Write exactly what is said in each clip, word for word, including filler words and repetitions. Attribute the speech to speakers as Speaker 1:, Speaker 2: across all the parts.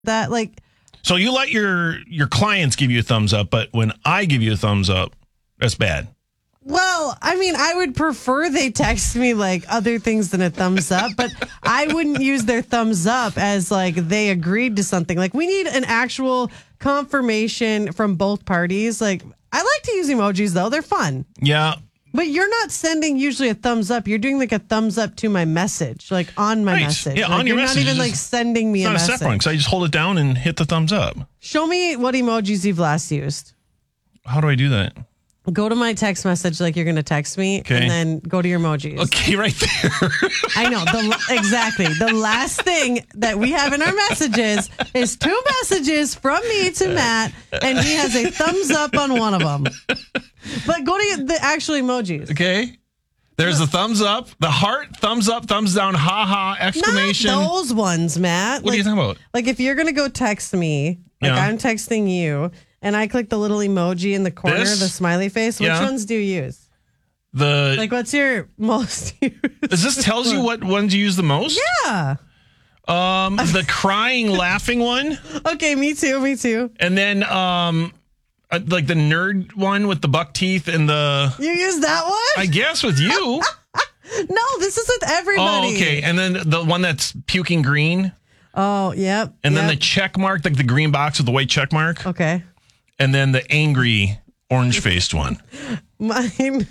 Speaker 1: that. Like,
Speaker 2: so you let your your clients give you a thumbs up, but when I give you a thumbs up, that's bad.
Speaker 1: Well, I mean, I would prefer they text me like other things than a thumbs up, but I wouldn't use their thumbs up as like they agreed to something. Like, we need an actual confirmation from both parties. Like, I like to use emojis though; they're fun.
Speaker 2: Yeah.
Speaker 1: But you're not sending usually a thumbs up. You're doing like a thumbs up to my message, like on my
Speaker 2: Right.
Speaker 1: message.
Speaker 2: Yeah,
Speaker 1: like,
Speaker 2: on your
Speaker 1: you're
Speaker 2: message.
Speaker 1: not even
Speaker 2: It's
Speaker 1: like
Speaker 2: just-
Speaker 1: sending me
Speaker 2: It's
Speaker 1: a
Speaker 2: not a
Speaker 1: message.
Speaker 2: step one because I just hold it down and hit the thumbs up.
Speaker 1: Show me what emojis you've last used.
Speaker 2: How do I do that?
Speaker 1: Go to my text message like you're going to text me,
Speaker 2: Okay.
Speaker 1: and then go to your emojis.
Speaker 2: Okay, right there.
Speaker 1: I know. The, exactly. The last thing that we have in our messages is two messages from me to Matt, and he has a thumbs up on one of them. But go to the actual emojis.
Speaker 2: Okay. There's the thumbs up, the heart, thumbs up, thumbs down, ha ha, exclamation.
Speaker 1: Not those ones, Matt.
Speaker 2: What
Speaker 1: like,
Speaker 2: are you talking about?
Speaker 1: Like if you're going to go text me, like
Speaker 2: Yeah.
Speaker 1: I'm texting you, and I click the little emoji in the corner,
Speaker 2: This?
Speaker 1: the smiley face, which
Speaker 2: Yeah.
Speaker 1: ones do you use?
Speaker 2: The
Speaker 1: Like, what's your most used?
Speaker 2: Does this tells you what ones you use the most?
Speaker 1: Yeah.
Speaker 2: Um, the crying, laughing one,
Speaker 1: Okay, me too, me too.
Speaker 2: and then um, uh, like the nerd one with the buck teeth and the.
Speaker 1: You use that one?
Speaker 2: I guess with you.
Speaker 1: No, this is with everybody.
Speaker 2: Oh, okay. And then the one that's puking green,
Speaker 1: Oh, yep.
Speaker 2: and then the
Speaker 1: yep.
Speaker 2: check mark, like the green box with the white check mark,
Speaker 1: Okay.
Speaker 2: and then the angry orange faced one.
Speaker 1: Mine.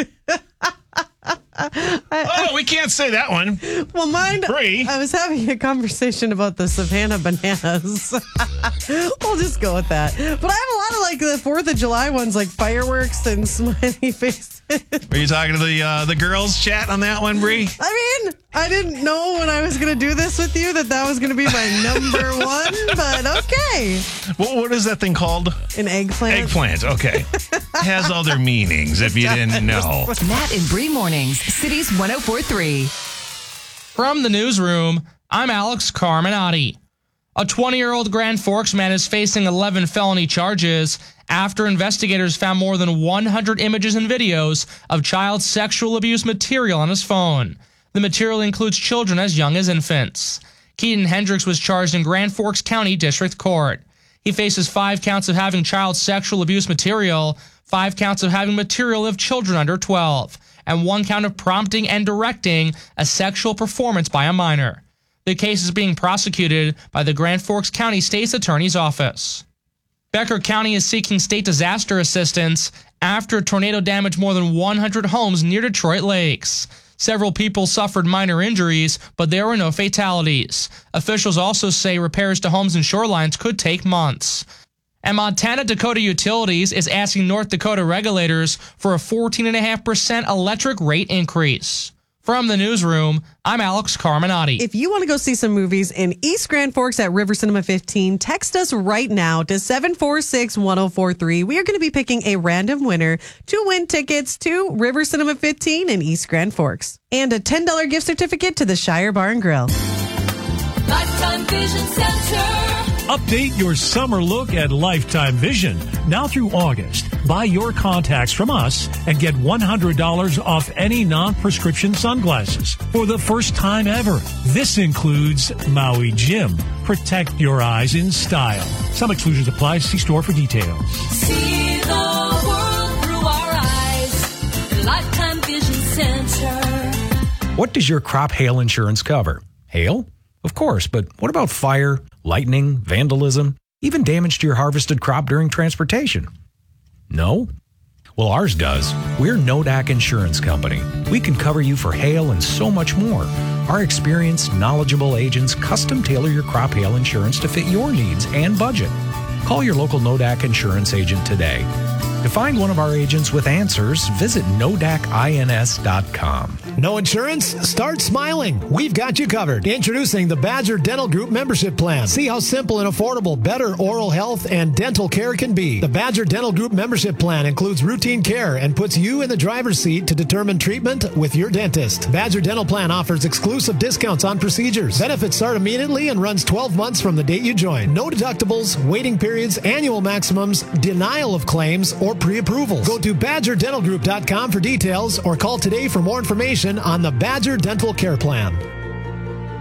Speaker 2: Oh, we can't say that one.
Speaker 1: Well, mine.
Speaker 2: Bree.
Speaker 1: I was having a conversation about the Savannah bananas. We'll just go with that. But I have a lot of like the Fourth of July ones, like fireworks and smiley faces.
Speaker 2: Are you talking to the uh, the girls chat on that one, Bree?
Speaker 1: I mean, I didn't know when I was going to do this with you that that was going to be my number one, but okay.
Speaker 2: What, what is that thing called?
Speaker 1: An eggplant.
Speaker 2: Eggplant. Okay. Has other meanings if you didn't know.
Speaker 3: Matt and Bree Mornings, Cities one oh four point three.
Speaker 4: From the newsroom, I'm Alex Carminati. A twenty-year-old Grand Forks man is facing eleven felony charges after investigators found more than one hundred images and videos of child sexual abuse material on his phone. The material includes children as young as infants. Keaton Hendricks was charged in Grand Forks County District Court. He faces five counts of having child sexual abuse material, five counts of having material of children under twelve, and one count of prompting and directing a sexual performance by a minor. The case is being prosecuted by the Grand Forks County State's Attorney's Office. Becker County is seeking state disaster assistance after a tornado damaged more than one hundred homes near Detroit Lakes. Several people suffered minor injuries, but there were no fatalities. Officials also say repairs to homes and shorelines could take months. And Montana Dakota Utilities is asking North Dakota regulators for a fourteen point five percent electric rate increase. From the newsroom, I'm Alex Carminati.
Speaker 1: If you want to go see some movies in East Grand Forks at River Cinema fifteen, text us right now to seven four six, one oh four three. We are going to be picking a random winner to win tickets to River Cinema fifteen in East Grand Forks and a ten dollars gift certificate to the Shire Bar and Grill.
Speaker 5: Lifetime Vision Center.
Speaker 6: Update your summer look at Lifetime Vision. Now through August, buy your contacts from us and get one hundred dollars off any non-prescription sunglasses for the first time ever. This includes Maui Jim. Protect your eyes in style. Some exclusions apply. See store for details.
Speaker 5: See the world through our eyes. Lifetime Vision Center.
Speaker 7: What does your crop hail insurance cover? Hail? Of course, but what about fire, lightning, vandalism, even damage to your harvested crop during transportation? No? Well, ours does. We're Nodak Insurance Company. We can cover you for hail and so much more. Our experienced, knowledgeable agents custom tailor your crop hail insurance to fit your needs and budget. Call your local Nodak Insurance agent today. To find one of our agents with answers, visit nodak ins dot com.
Speaker 8: No insurance? Start smiling. We've got you covered. Introducing the Badger Dental Group membership plan. See how simple and affordable better oral health and dental care can be. The Badger Dental Group membership plan includes routine care and puts you in the driver's seat to determine treatment with your dentist. Badger Dental Plan offers exclusive discounts on procedures. Benefits start immediately and runs twelve months from the date you join. No deductibles, waiting periods, annual maximums, denial of claims, or pre-approvals. Go to badger dental group dot com for details or call today for more information on the Badger Dental Care Plan.